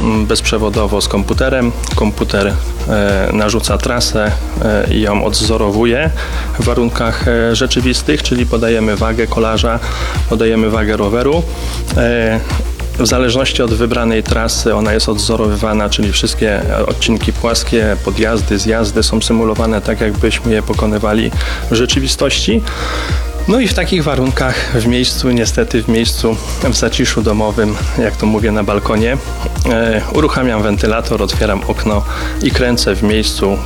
bezprzewodowo z komputerem. Komputer narzuca trasę i ją odwzorowuje w warunkach rzeczywistych, czyli podajemy wagę kolarza, podajemy wagę roweru. W zależności od wybranej trasy ona jest odwzorowywana, czyli wszystkie odcinki płaskie, podjazdy, zjazdy są symulowane tak, jakbyśmy je pokonywali w rzeczywistości. No i w takich warunkach, w miejscu, niestety w miejscu, w zaciszu domowym, jak to mówię, na balkonie, uruchamiam wentylator, otwieram okno i kręcę w miejscu